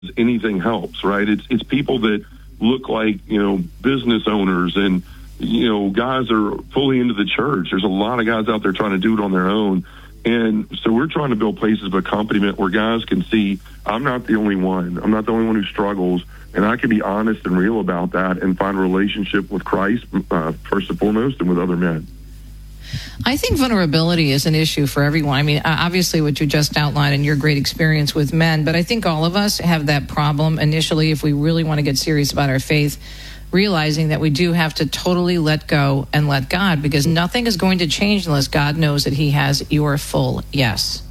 anything helps, right? It's people that look like, business owners and, guys are fully into the church. There's a lot of guys out there trying to do it on their own. And so we're trying to build places of accompaniment where guys can see, I'm not the only one. I'm not the only one who struggles. And I can be honest and real about that and find a relationship with Christ, first and foremost, and with other men. I think vulnerability is an issue for everyone. I mean, obviously what you just outlined and your great experience with men, but I think all of us have that problem initially if we really want to get serious about our faith, realizing that we do have to totally let go and let God, because nothing is going to change unless God knows that he has your full yes.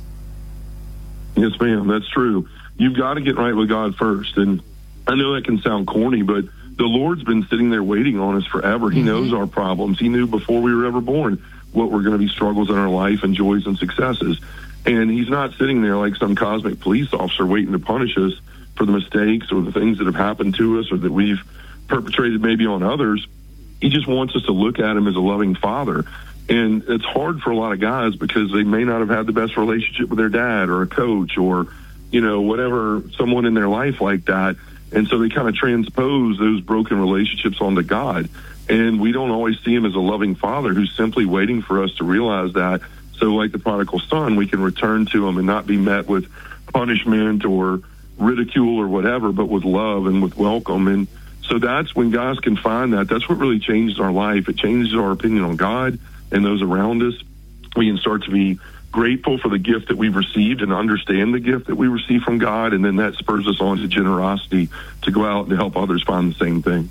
Yes, ma'am, that's true. You've got to get right with God first. And I know that can sound corny, but the Lord's been sitting there waiting on us forever. He knows our problems. He knew before we were ever born what were going to be struggles in our life and joys and successes. And he's not sitting there like some cosmic police officer waiting to punish us for the mistakes or the things that have happened to us or that we've perpetrated maybe on others. He just wants us to look at him as a loving father. And it's hard for a lot of guys because they may not have had the best relationship with their dad or a coach or, whatever, someone in their life like that. And so they kind of transpose those broken relationships onto God. And we don't always see him as a loving father who's simply waiting for us to realize that. So like the prodigal son, we can return to him and not be met with punishment or ridicule or whatever, but with love and with welcome. And so that's when guys can find that. That's what really changes our life. It changes our opinion on God and those around us. We can start to be grateful for the gift that we've received and understand the gift that we receive from God. And then that spurs us on to generosity to go out and help others find the same thing.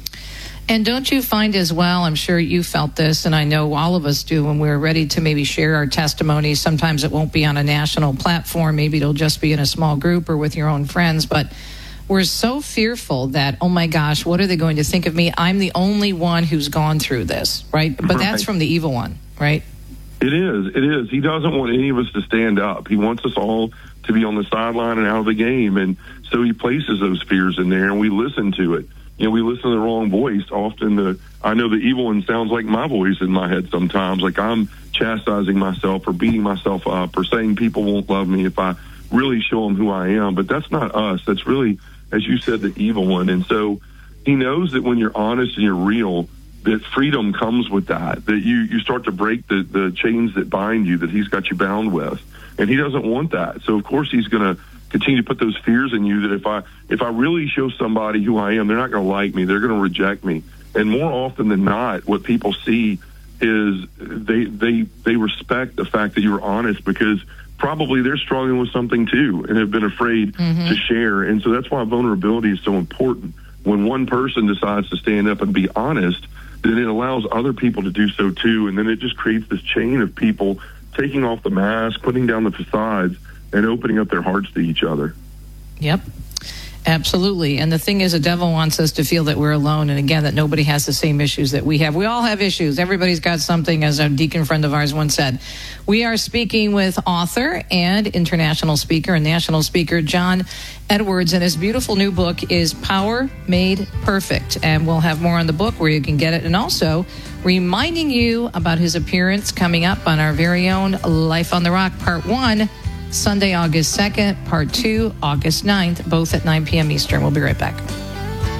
And don't you find as well, I'm sure you felt this, and I know all of us do, when we're ready to maybe share our testimonies, sometimes it won't be on a national platform, maybe it'll just be in a small group or with your own friends, but we're so fearful that, oh my gosh, what are they going to think of me? I'm the only one who's gone through this, right? But that's from the evil one, right? It is. He doesn't want any of us to stand up. He wants us all to be on the sideline and out of the game, and so he places those fears in there, and we listen to it. We listen to the wrong voice. Often I know the evil one sounds like my voice in my head sometimes, like I'm chastising myself or beating myself up or saying people won't love me if I really show them who I am. But that's not us. That's really, as you said, the evil one. And so he knows that when you're honest and you're real, that freedom comes with that you start to break the chains that bind you, that he's got you bound with. And he doesn't want that. So, of course, he's going to continue to put those fears in you that if I really show somebody who I am, they're not going to like me. They're going to reject me. And more often than not, what people see is they respect the fact that you're honest, because probably they're struggling with something too and have been afraid to share. And so that's why vulnerability is so important. When one person decides to stand up and be honest, then it allows other people to do so too. And then it just creates this chain of people taking off the mask, putting down the facades, and opening up their hearts to each other. Yep, absolutely. And the thing is, the devil wants us to feel that we're alone, and again, that nobody has the same issues that we have. We all have issues. Everybody's got something, as a deacon friend of ours once said. We are speaking with author and international speaker and national speaker John Edwards, and his beautiful new book is Power Made Perfect. And we'll have more on the book where you can get it, and also reminding you about his appearance coming up on our very own Life on the Rock Part 1, Sunday, August 2nd, Part 2, August 9th, both at 9 p.m. Eastern. We'll be right back.